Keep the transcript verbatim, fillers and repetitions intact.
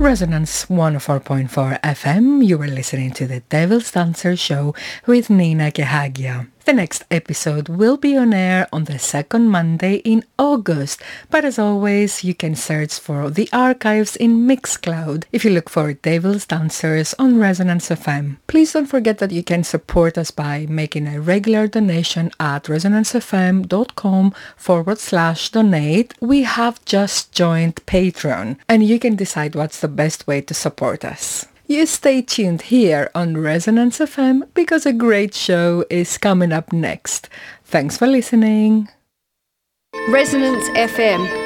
Resonance one oh four point four F M, you were listening to the Devil's Dancer show with Nina Kehagia. The next episode will be on air on the second Monday in August, but as always, you can search for the archives in Mixcloud if you look for Devil's Dancers on Resonance F M. Please don't forget that you can support us by making a regular donation at resonancefm.com forward slash donate. We have just joined Patreon, and you can decide what's the best way to support us. You stay tuned here on Resonance F M because a great show is coming up next. Thanks for listening. Resonance F M.